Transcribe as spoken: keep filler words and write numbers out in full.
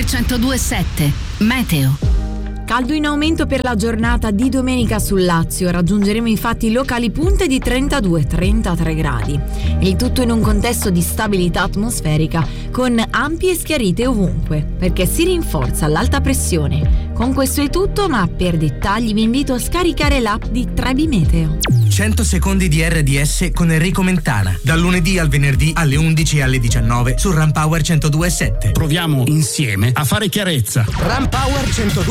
centodue e sette Meteo. Caldo in aumento per la giornata di domenica sul Lazio. Raggiungeremo infatti locali punte di trentadue trentatré gradi. Il tutto in un contesto di stabilità atmosferica con ampie schiarite ovunque, perché si rinforza l'alta pressione. Con questo è tutto, ma per dettagli vi invito a scaricare l'app di Trebi Meteo. cento secondi di R D S con Enrico Mentana. Dal lunedì al venerdì alle undici e alle diciannove su Ram Power centodue e sette. Proviamo insieme a fare chiarezza. Ram Power centodue